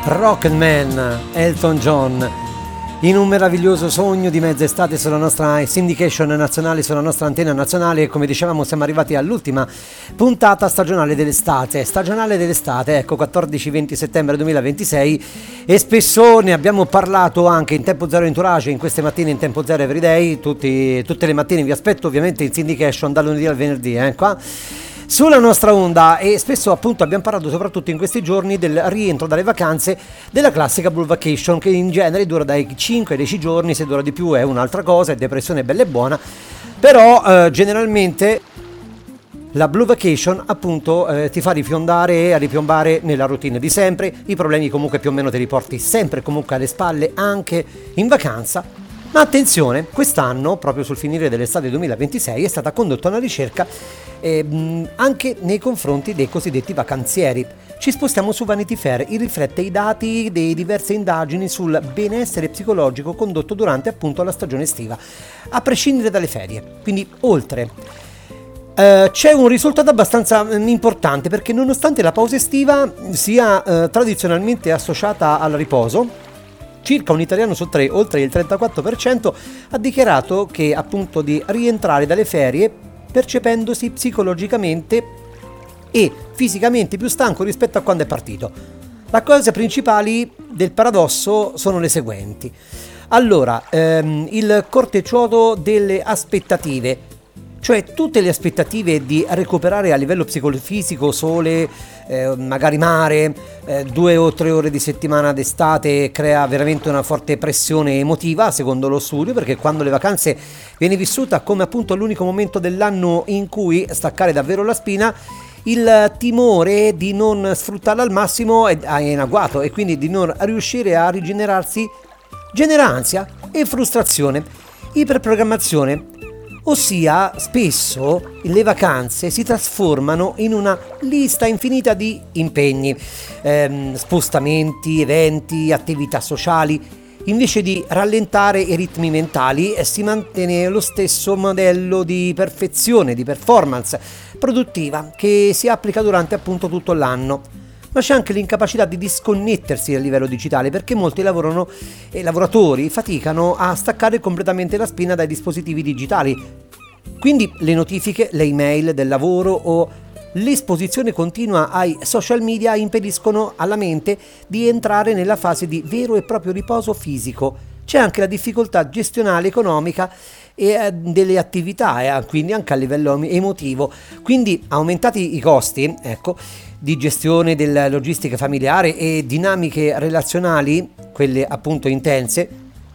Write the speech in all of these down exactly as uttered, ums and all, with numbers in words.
Rocketman, Elton John, in un meraviglioso sogno di mezz'estate sulla nostra syndication nazionale, sulla nostra antenna nazionale. E come dicevamo siamo arrivati all'ultima puntata stagionale dell'estate, stagionale dell'estate, ecco, quattordici venti settembre duemilaventisei, e spesso ne abbiamo parlato anche in Tempo Zero Entourage, in queste mattine in Tempo Zero Everyday, tutti, tutte le mattine vi aspetto ovviamente in syndication dal lunedì al venerdì, eh, qua sulla nostra onda. E spesso appunto abbiamo parlato soprattutto in questi giorni del rientro dalle vacanze della classica Blue Vacation, che in genere dura dai cinque ai dieci giorni, se dura di più è un'altra cosa, è depressione bella e buona, però eh, generalmente la Blue Vacation appunto eh, ti fa rifiondare e a ripiombare nella routine di sempre, i problemi comunque più o meno te li porti sempre comunque alle spalle anche in vacanza. Ma attenzione, quest'anno, proprio sul finire dell'estate duemilaventisei, è stata condotta una ricerca eh, anche nei confronti dei cosiddetti vacanzieri. Ci spostiamo su Vanity Fair, il riflette i dati di diverse indagini sul benessere psicologico condotto durante appunto la stagione estiva, a prescindere dalle ferie, quindi oltre. Uh, c'è un risultato abbastanza um, importante, perché nonostante la pausa estiva sia uh, tradizionalmente associata al riposo, circa un italiano su tre, oltre il trentaquattro per cento, ha dichiarato che appunto di rientrare dalle ferie percependosi psicologicamente e fisicamente più stanco rispetto a quando è partito. Le cose principali del paradosso sono le seguenti. Allora, ehm, il cortocircuito delle aspettative, cioè tutte le aspettative di recuperare a livello psicofisico sole, eh, magari mare, eh, due o tre ore di settimana d'estate, crea veramente una forte pressione emotiva, secondo lo studio, perché quando le vacanze viene vissuta come appunto l'unico momento dell'anno in cui staccare davvero la spina, il timore di non sfruttarla al massimo è, è in agguato, e quindi di non riuscire a rigenerarsi genera ansia e frustrazione, iperprogrammazione. Ossia, spesso le vacanze si trasformano in una lista infinita di impegni, ehm, spostamenti, eventi, attività sociali. Invece di rallentare i ritmi mentali, eh, si mantiene lo stesso modello di perfezione, di performance produttiva che si applica durante appunto tutto l'anno. Ma c'è anche l'incapacità di disconnettersi a livello digitale, perché molti lavorano e lavoratori faticano a staccare completamente la spina dai dispositivi digitali. Quindi le notifiche, le email del lavoro o l'esposizione continua ai social media impediscono alla mente di entrare nella fase di vero e proprio riposo fisico. C'è anche la difficoltà gestionale economica e eh, delle attività, eh, quindi anche a livello emotivo. Quindi aumentati i costi, ecco, di gestione della logistica familiare e dinamiche relazionali, quelle appunto intense,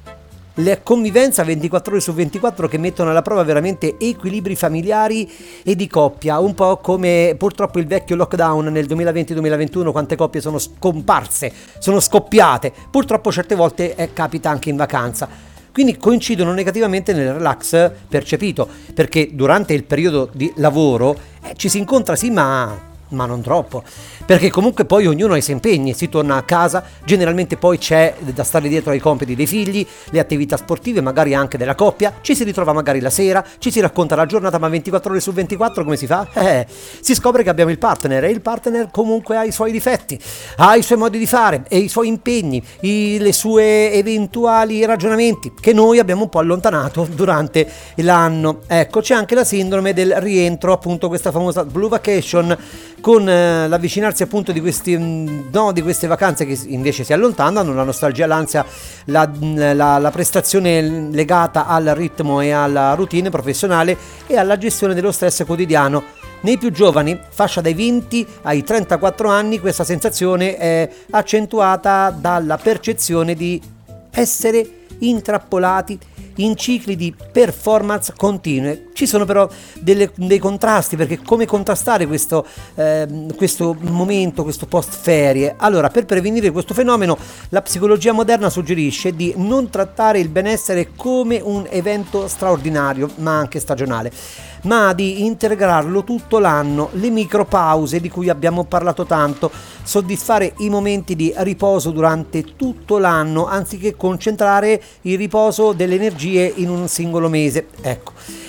le convivenza ventiquattro ore su ventiquattro che mettono alla prova veramente equilibri familiari e di coppia, un po' come purtroppo il vecchio lockdown nel duemilaventi duemilaventuno, quante coppie sono scomparse, sono scoppiate, purtroppo certe volte eh, capita anche in vacanza. Quindi coincidono negativamente nel relax percepito, perché durante il periodo di lavoro eh, ci si incontra sì, ma... ma non troppo, perché comunque poi ognuno ha i suoi impegni, si torna a casa, generalmente poi c'è da stare dietro ai compiti dei figli, le attività sportive magari anche della coppia, ci si ritrova magari la sera, ci si racconta la giornata, ma ventiquattro ore su ventiquattro come si fa? Eh, si scopre che abbiamo il partner, e il partner comunque ha i suoi difetti, ha i suoi modi di fare e i suoi impegni, i, le sue eventuali ragionamenti che noi abbiamo un po' allontanato durante l'anno. Ecco, c'è anche la sindrome del rientro, appunto questa famosa Blue Vacation, con eh, l'avvicinarsi appunto di questi mh, no, di queste vacanze che invece si allontanano, la nostalgia, l'ansia, la, la, la prestazione legata al ritmo e alla routine professionale e alla gestione dello stress quotidiano. Nei più giovani, fascia dai venti ai trentaquattro anni, questa sensazione è accentuata dalla percezione di essere intrappolati in cicli di performance continue. Ci sono però delle, dei contrasti, perché come contrastare questo, eh, questo momento, questo post ferie? Allora, per prevenire questo fenomeno, la psicologia moderna suggerisce di non trattare il benessere come un evento straordinario, ma anche stagionale, ma di integrarlo tutto l'anno, le micropause di cui abbiamo parlato tanto, soddisfare i momenti di riposo durante tutto l'anno, anziché concentrare il riposo delle energie in un singolo mese. Ecco,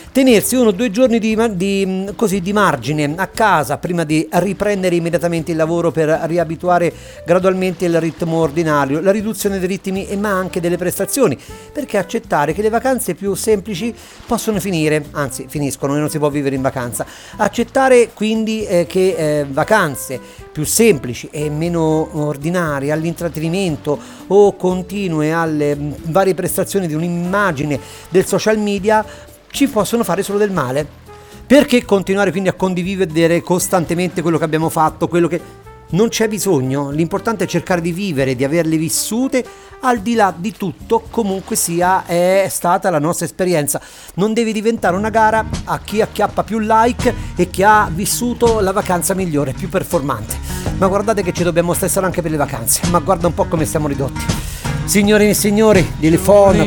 tenersi uno o due giorni di, di, così, di margine a casa prima di riprendere immediatamente il lavoro per riabituare gradualmente il ritmo ordinario, la riduzione dei ritmi e ma anche delle prestazioni, perché accettare che le vacanze più semplici possono finire, anzi finiscono e non si può vivere in vacanza. Accettare quindi eh, che eh, vacanze più semplici e meno ordinarie all'intrattenimento o continue alle mh, varie prestazioni di un'immagine del social media ci possono fare solo del male. Perché continuare quindi a condividere costantemente quello che abbiamo fatto, quello che non c'è bisogno? L'importante è cercare di vivere, di averle vissute al di là di tutto, comunque sia è stata la nostra esperienza. Non deve diventare una gara a chi acchiappa più like e chi ha vissuto la vacanza migliore, più performante. Ma guardate che ci dobbiamo stressare anche per le vacanze, ma guarda un po' come siamo ridotti. Signori e signori, di Lifon